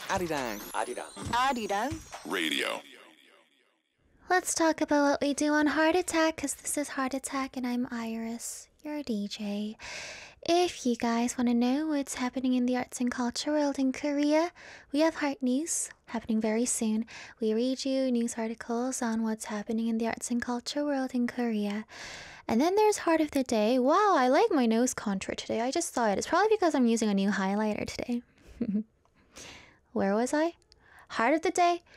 아리랑 Radio. Let's talk about what we do on Heart Attack, because this is Heart Attack and I'm Iris, your DJ. If you guys want to know what's happening in the arts and culture world in Korea, we have Heart News happening very soon. We read you news articles on what's happening in the arts and culture world in Korea. And then there's Heart of the Day. Wow, I like my nose contour today. I just saw it. It's probably because I'm using a new highlighter today. Where was I? Heart of the Day.